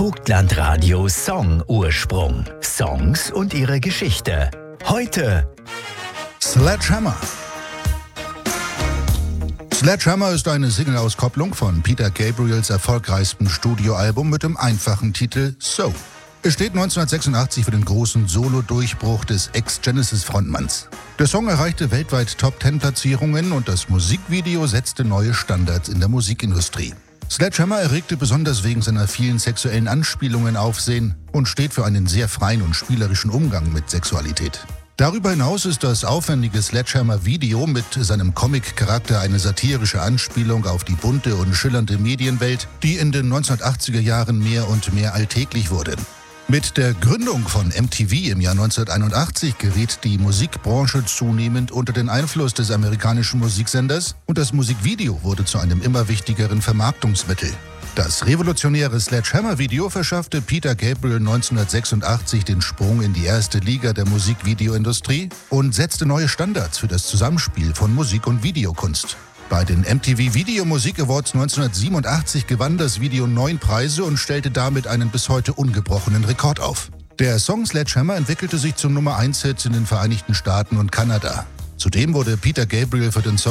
Vogtlandradio Song Ursprung. Songs und ihre Geschichte. Heute Sledgehammer. Sledgehammer ist eine Single-Auskopplung von Peter Gabriels erfolgreichstem Studioalbum mit dem einfachen Titel So. Es steht 1986 für den großen Solo-Durchbruch des Ex-Genesis-Frontmanns. Der Song erreichte weltweit Top-10-Platzierungen und das Musikvideo setzte neue Standards in der Musikindustrie. Sledgehammer erregte besonders wegen seiner vielen sexuellen Anspielungen Aufsehen und steht für einen sehr freien und spielerischen Umgang mit Sexualität. Darüber hinaus ist das aufwendige Sledgehammer-Video mit seinem Comic-Charakter eine satirische Anspielung auf die bunte und schillernde Medienwelt, die in den 1980er Jahren mehr und mehr alltäglich wurde. Mit der Gründung von MTV im Jahr 1981 geriet die Musikbranche zunehmend unter den Einfluss des amerikanischen Musiksenders und das Musikvideo wurde zu einem immer wichtigeren Vermarktungsmittel. Das revolutionäre Sledgehammer-Video verschaffte Peter Gabriel 1986 den Sprung in die erste Liga der Musikvideoindustrie und setzte neue Standards für das Zusammenspiel von Musik und Videokunst. Bei den MTV Video Music Awards 1987 gewann das Video 9 Preise und stellte damit einen bis heute ungebrochenen Rekord auf. Der Song Sledgehammer entwickelte sich zum Nummer-1-Hit in den Vereinigten Staaten und Kanada. Zudem wurde Peter Gabriel für den Song